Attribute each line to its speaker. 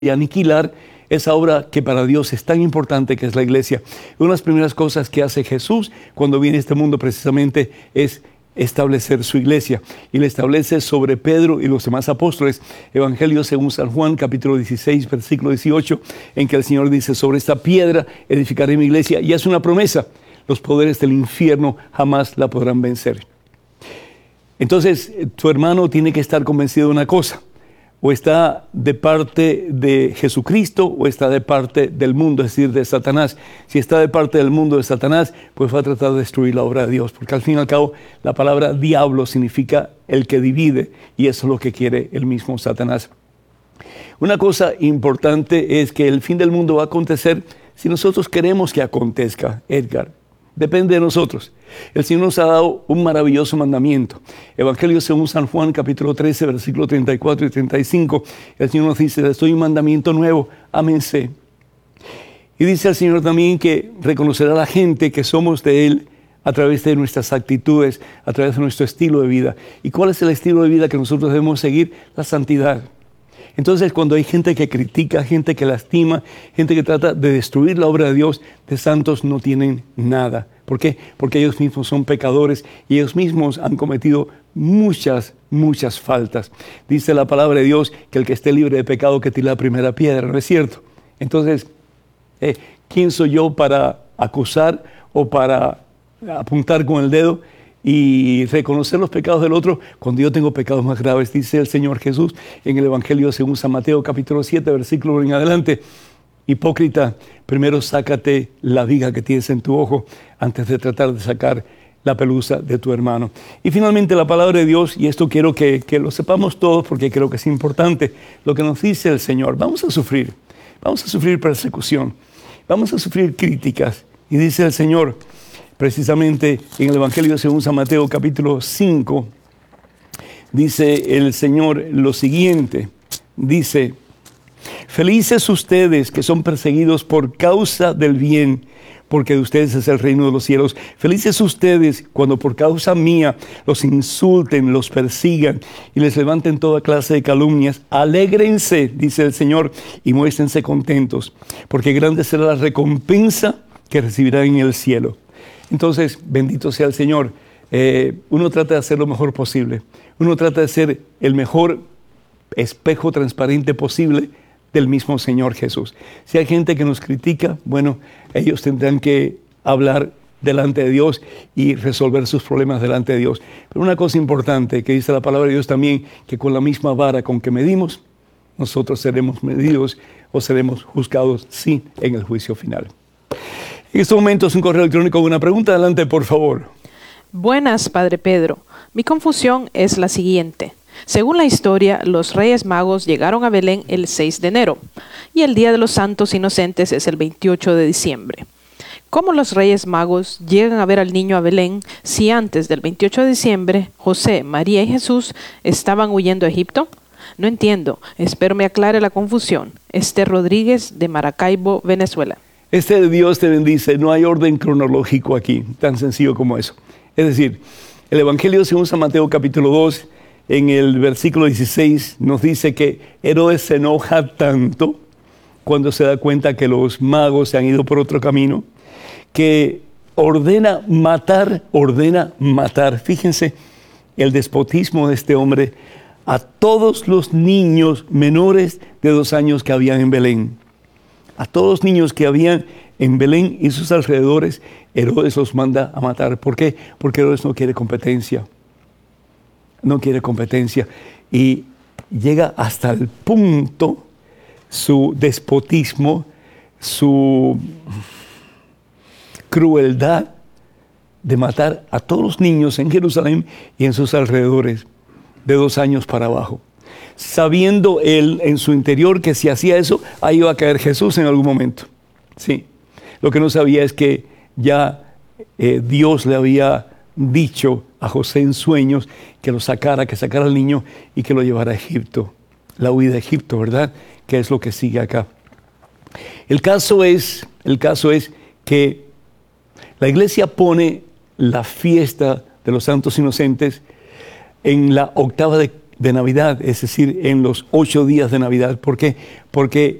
Speaker 1: y aniquilar esa obra que para Dios es tan importante, que es la iglesia. Una de las primeras cosas que hace Jesús cuando viene a este mundo precisamente es establecer su iglesia, y la establece sobre Pedro y los demás apóstoles. Evangelio según San Juan, capítulo 16, versículo 18, en que el Señor dice: sobre esta piedra edificaré mi iglesia, y hace una promesa: los poderes del infierno jamás la podrán vencer. Entonces, tu hermano tiene que estar convencido de una cosa: o está de parte de Jesucristo o está de parte del mundo, es decir, de Satanás. Si está de parte del mundo, de Satanás, pues va a tratar de destruir la obra de Dios, porque al fin y al cabo la palabra diablo significa el que divide, y eso es lo que quiere el mismo Satanás. Una cosa importante es que el fin del mundo va a acontecer si nosotros queremos que acontezca, Edgar. Depende de nosotros. El Señor nos ha dado un maravilloso mandamiento. Evangelio según San Juan, capítulo 13, versículos 34 y 35. El Señor nos dice: les doy un mandamiento nuevo, ámense. Y dice el Señor también que reconocerá a la gente que somos de Él a través de nuestras actitudes, a través de nuestro estilo de vida. ¿Y cuál es el estilo de vida que nosotros debemos seguir? La santidad. Entonces, cuando hay gente que critica, gente que lastima, gente que trata de destruir la obra de Dios, de santos no tienen nada. ¿Por qué? Porque ellos mismos son pecadores y ellos mismos han cometido muchas faltas. Dice la palabra de Dios que el que esté libre de pecado que tire la primera piedra, ¿no es cierto? Entonces, ¿quién soy yo para acusar o para apuntar con el dedo y reconocer los pecados del otro cuando yo tengo pecados más graves? Dice el Señor Jesús en el Evangelio según San Mateo, capítulo 7, versículo 1 en adelante: hipócrita, primero sácate la viga que tienes en tu ojo antes de tratar de sacar la pelusa de tu hermano. Y finalmente la palabra de Dios, y esto quiero que lo sepamos todos porque creo que es importante, lo que nos dice el Señor: vamos a sufrir persecución, vamos a sufrir críticas. Y dice el Señor, precisamente en el Evangelio según San Mateo, capítulo 5, dice el Señor lo siguiente, dice: felices ustedes que son perseguidos por causa del bien, porque de ustedes es el reino de los cielos. Felices ustedes cuando por causa mía los insulten, los persigan y les levanten toda clase de calumnias. Alégrense, dice el Señor, y muéstrense contentos, porque grande será la recompensa que recibirán en el cielo. Entonces, bendito sea el Señor. Uno trata de hacer lo mejor posible. Uno trata de ser el mejor espejo transparente posible del mismo Señor Jesús. Si hay gente que nos critica, bueno, ellos tendrán que hablar delante de Dios y resolver sus problemas delante de Dios. Pero una cosa importante que dice la palabra de Dios también, que con la misma vara con que medimos, nosotros seremos medidos o seremos juzgados, sí, en el juicio final. En este momento es un correo electrónico con una pregunta. Adelante, por favor.
Speaker 2: Buenas, Padre Pedro. Mi confusión es la siguiente. Según la historia, los Reyes Magos llegaron a Belén el 6 de enero y el Día de los Santos Inocentes es el 28 de diciembre. ¿Cómo los Reyes Magos llegan a ver al niño a Belén si antes del 28 de diciembre José, María y Jesús estaban huyendo a Egipto? No entiendo. Espero me aclare la confusión. Esther Rodríguez, de Maracaibo, Venezuela.
Speaker 1: Dios te bendice. No hay orden cronológico aquí, tan sencillo como eso. Es decir, el Evangelio según San Mateo capítulo 2, en el versículo 16, nos dice que Herodes se enoja tanto cuando se da cuenta que los magos se han ido por otro camino, que ordena matar. Fíjense el despotismo de este hombre a todos los niños menores de 2 años que habían en Belén. A todos los niños que habían en Belén y sus alrededores, Herodes los manda a matar. ¿Por qué? Porque Herodes no quiere competencia. No quiere competencia. Y llega hasta el punto su despotismo, su crueldad de matar a todos los niños en Jerusalén y en sus alrededores de 2 años para abajo, sabiendo él en su interior que si hacía eso, ahí iba a caer Jesús en algún momento. Sí. Lo que no sabía es que ya Dios le había dicho a José en sueños que sacara al niño y que lo llevara a Egipto. La huida a Egipto, ¿verdad? Que es lo que sigue acá. El caso es que la iglesia pone la fiesta de los santos inocentes en la octava de Navidad, es decir, en los 8 días de Navidad. ¿Por qué? Porque